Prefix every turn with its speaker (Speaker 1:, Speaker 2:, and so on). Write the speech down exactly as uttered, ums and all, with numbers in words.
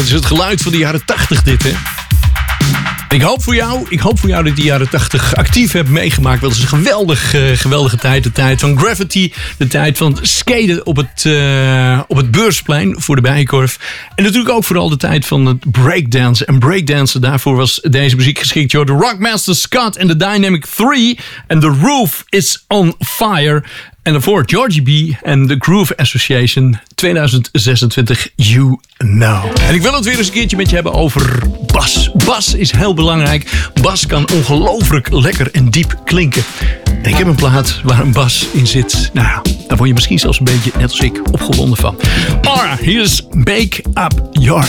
Speaker 1: is het geluid van de jaren tachtig dit, hè? Ik hoop voor jou, ik hoop voor jou dat je die jaren tachtig actief hebt meegemaakt. Dat is een geweldig, uh, geweldige tijd. De tijd van Gravity. De tijd van skaten op het, uh, op het Beursplein voor de Bijenkorf. En natuurlijk ook vooral de tijd van het breakdansen. En breakdansen, daarvoor was deze muziek geschikt. Je hoort de Rockmaster Scott en de Dynamic three. En The Roof is on Fire. En daarvoor Georgie B en de Groove Association twintig zesentwintig, You Know. En ik wil het weer eens een keertje met je hebben over bas. Bas is heel belangrijk. Bas kan ongelooflijk lekker en diep klinken. En ik heb een plaat waar een bas in zit. Nou ja, daar word je misschien zelfs een beetje, net als ik, opgewonden van. Mara, hier is Make Up Your